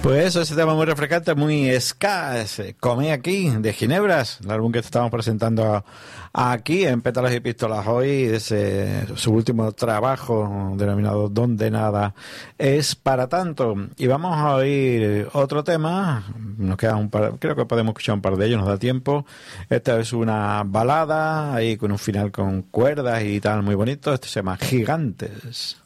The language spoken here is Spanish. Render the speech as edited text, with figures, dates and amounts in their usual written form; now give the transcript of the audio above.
Pues ese tema muy refrescante, muy ska, Come aquí, de Ginebras, el álbum que estamos presentando aquí en Pétalos y Pistolas hoy, es su último trabajo denominado Donde Nada es para tanto. Y vamos a oír otro tema, nos queda un par, creo que podemos escuchar un par de ellos, nos da tiempo. Esta es una balada, ahí con un final con cuerdas y tal, muy bonito, este se llama Gigantes.